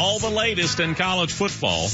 all the latest in college football.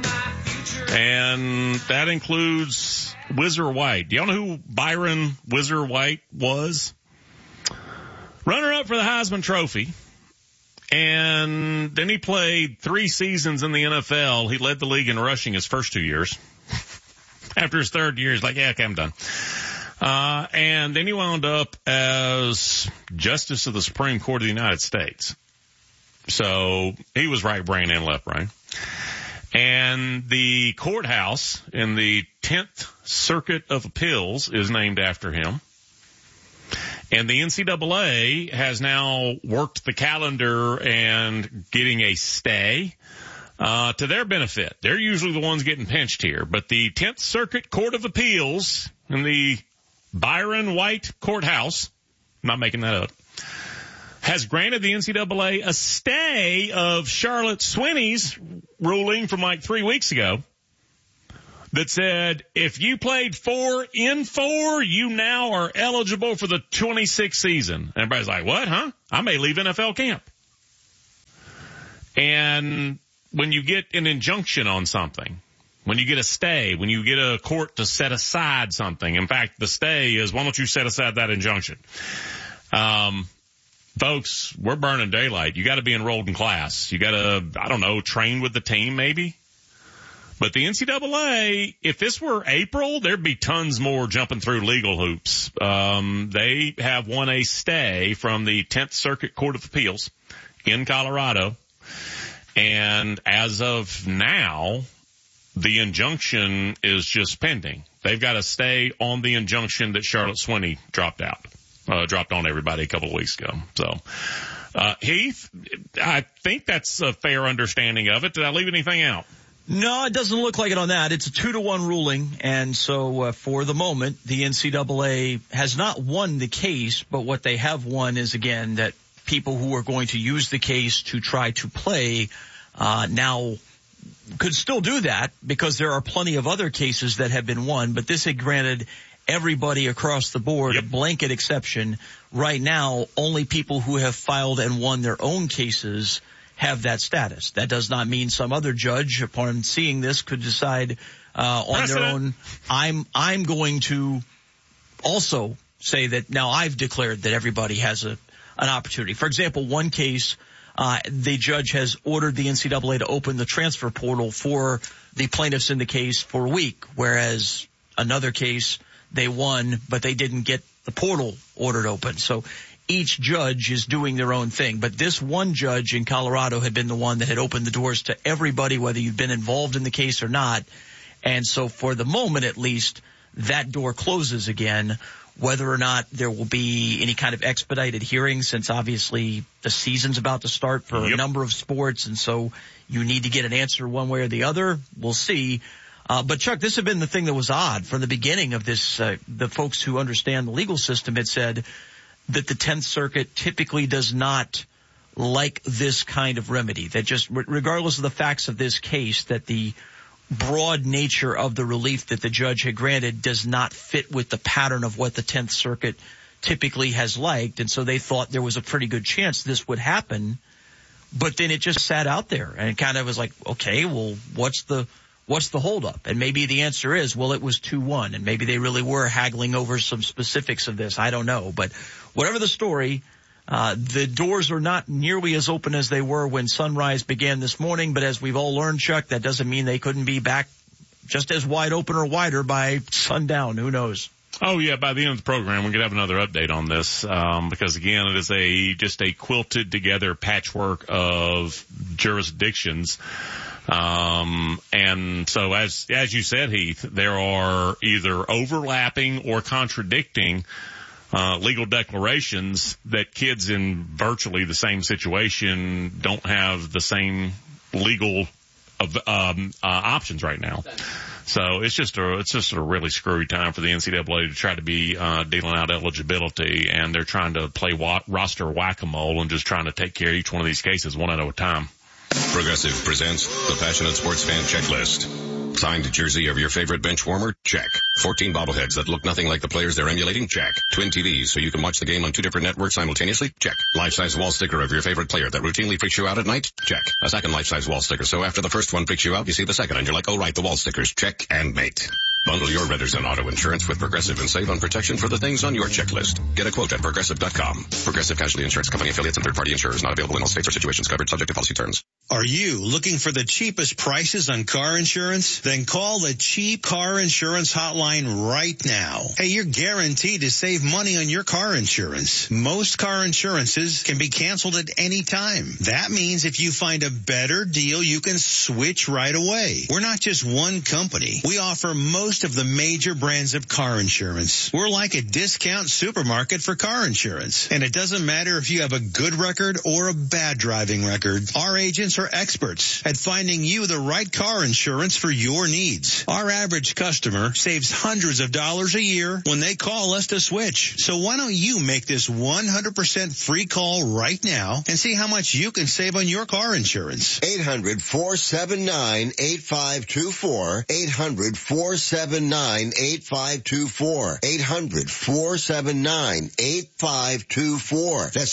And that includes Whizzer White. Do y'all know who Byron Whizzer White was? Runner-up for the Heisman Trophy. And then he played 3 seasons in the NFL. He led the league in rushing his first 2 years. After his third year, he's like, yeah, okay, I'm done. And then he wound up as Justice of the Supreme Court of the United States. So he was right brain and left brain. And the courthouse in the 10th Circuit of Appeals is named after him. And the NCAA has now worked the calendar and getting a stay to their benefit. They're usually the ones getting pinched here. But the 10th Circuit Court of Appeals in the Byron White Courthouse, I'm not making that up, has granted the NCAA a stay of Charlotte Swinney's ruling from like 3 weeks ago that said if you played 4 in 4, you now are eligible for the 26th season. Everybody's like, what, huh? I may leave NFL camp. And when you get an injunction on something, when you get a stay, when you get a court to set aside something, in fact, the stay is, why don't you set aside that injunction? Folks, we're burning daylight. You got to be enrolled in class. You got to, train with the team maybe. But the NCAA, if this were April, there'd be tons more jumping through legal hoops. They have won a stay from the 10th Circuit Court of Appeals in Colorado. And as of now, the injunction is just pending. They've got to stay on the injunction that Charlotte Swinney dropped on everybody a couple of weeks ago. So, Heath, I think that's a fair understanding of it. Did I leave anything out? No, it doesn't look like it on that. It's a 2-1 ruling, and so for the moment, the NCAA has not won the case, but what they have won is, again, that people who are going to use the case to try to play now could still do that because there are plenty of other cases that have been won, but this had granted everybody across the board a blanket exception. Right now, only people who have filed and won their own cases have that status. That does not mean some other judge, upon seeing this, could decide on their own, I'm going to also say that now I've declared that everybody has an opportunity. For example, one case, the judge has ordered the NCAA to open the transfer portal for the plaintiffs in the case for a week, whereas another case they won, but they didn't get the portal ordered open. So each judge is doing their own thing. But this one judge in Colorado had been the one that had opened the doors to everybody, whether you've been involved in the case or not. And so for the moment, at least, that door closes again. Whether or not there will be any kind of expedited hearing, since obviously the season's about to start for a number of sports, and so you need to get an answer one way or the other, we'll see. But Chuck, this had been the thing that was odd from the beginning of this. The folks who understand the legal system had said that the 10th Circuit typically does not like this kind of remedy, that just regardless of the facts of this case, that the broad nature of the relief that the judge had granted does not fit with the pattern of what the 10th Circuit typically has liked. And so they thought there was a pretty good chance this would happen. But then it just sat out there and it kind of was like, okay, well, what's the holdup? And maybe the answer is, well, it was 2-1, and maybe they really were haggling over some specifics of this. I don't know. But whatever the story, the doors are not nearly as open as they were when sunrise began this morning. But as we've all learned, Chuck, that doesn't mean they couldn't be back just as wide open or wider by sundown. Who knows? Oh, yeah, by the end of the program, we're going to have another update on this, because, again, it is just a quilted together patchwork of jurisdictions. And so as you said, Heath, there are either overlapping or contradicting legal declarations that kids in virtually the same situation don't have the same legal options right now. So it's just a really screwy time for the NCAA to try to be dealing out eligibility, and they're trying to play roster whack-a-mole and just trying to take care of each one of these cases one at a time. Progressive presents the Passionate Sports Fan Checklist. Signed jersey of your favorite bench warmer? Check. 14 bobbleheads that look nothing like the players they're emulating? Check. Twin TVs so you can watch the game on 2 different networks simultaneously? Check. Life-size wall sticker of your favorite player that routinely freaks you out at night? Check. A second life-size wall sticker so after the first one freaks you out, you see the second and you're like, oh right, the wall stickers. Check and mate. Bundle your renters and auto insurance with Progressive and save on protection for the things on your checklist. Get a quote at Progressive.com. Progressive Casualty Insurance Company affiliates and third-party insurers not available in all states or situations covered subject to policy terms. Are you looking for the cheapest prices on car insurance? Then call the Cheap Car Insurance Hotline right now. Hey, you're guaranteed to save money on your car insurance. Most car insurances can be canceled at any time. That means if you find a better deal, you can switch right away. We're not just one company. We offer most of the major brands of car insurance. We're like a discount supermarket for car insurance. And it doesn't matter if you have a good record or a bad driving record. Our agents are experts at finding you the right car insurance for your needs. Our average customer saves hundreds of dollars a year when they call us to switch. So why don't you make this 100% free call right now and see how much you can save on your car insurance? 800-479-8524. 800-479-8524. 800-479-8524. That's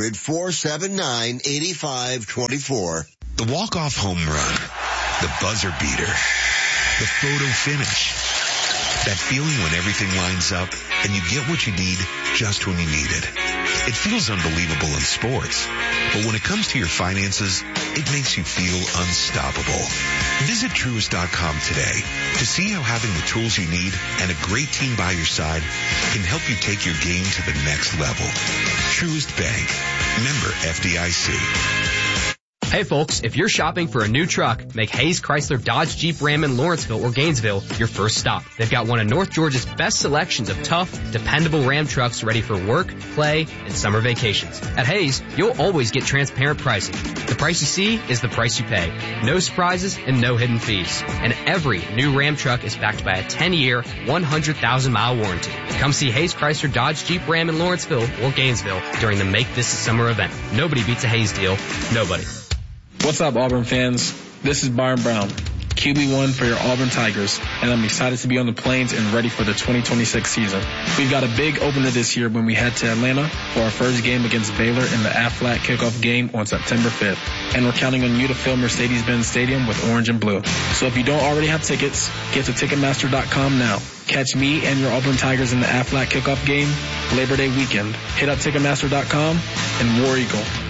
800-479-8524. The walk-off home run, the buzzer beater, the photo finish. That feeling when everything lines up and you get what you need just when you need it. It feels unbelievable in sports, but when it comes to your finances, it makes you feel unstoppable. Visit Truist.com today to see how having the tools you need and a great team by your side can help you take your game to the next level. Truist Bank. Member FDIC. Hey folks, if you're shopping for a new truck, make Hayes Chrysler Dodge Jeep Ram in Lawrenceville or Gainesville your first stop. They've got one of North Georgia's best selections of tough, dependable Ram trucks ready for work, play, and summer vacations. At Hayes, you'll always get transparent pricing. The price you see is the price you pay. No surprises and no hidden fees. And every new Ram truck is backed by a 10-year, 100,000-mile warranty. Come see Hayes Chrysler Dodge Jeep Ram in Lawrenceville or Gainesville during the Make This a Summer event. Nobody beats a Hayes deal. Nobody. What's up, Auburn fans? This is Byron Brown, QB1 for your Auburn Tigers, and I'm excited to be on the Plains and ready for the 2026 season. We've got a big opener this year when we head to Atlanta for our first game against Baylor in the Aflac kickoff game on September 5th. And we're counting on you to fill Mercedes-Benz Stadium with orange and blue. So if you don't already have tickets, get to Ticketmaster.com now. Catch me and your Auburn Tigers in the Aflac kickoff game Labor Day weekend. Hit up Ticketmaster.com and War Eagle.